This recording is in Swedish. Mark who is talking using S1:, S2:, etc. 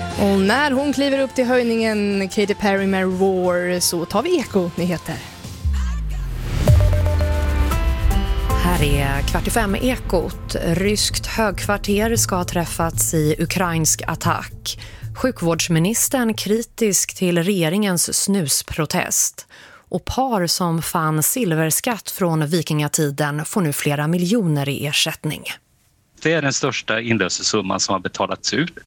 S1: Och när hon kliver upp till höjningen, Katy Perry med Roar, så tar vi Eko-nyheter.
S2: Här är 4:45 Ekot. Ryskt högkvarter ska ha träffats i ukrainsk attack. Sjukvårdsministern kritisk till regeringens snusprotest. Och par som fann silverskatt från vikingatiden får nu flera miljoner i ersättning.
S3: Det är den största inlösensumman som har betalats ut.